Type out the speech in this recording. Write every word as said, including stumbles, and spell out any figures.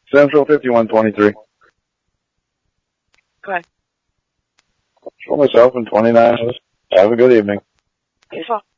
Central fifty-one twenty-three. Okay. For myself in twenty-nine. Have a good evening. Peace out.